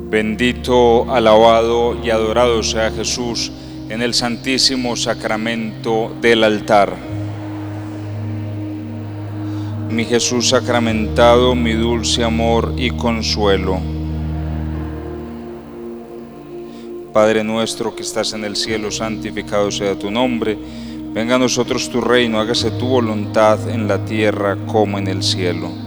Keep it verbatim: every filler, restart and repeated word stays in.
Bendito, alabado y adorado sea Jesús en el santísimo sacramento del altar. Mi Jesús sacramentado, mi dulce amor y consuelo. Padre nuestro que estás en el cielo, santificado sea tu nombre. Venga a nosotros tu reino, hágase tu voluntad en la tierra como en el cielo.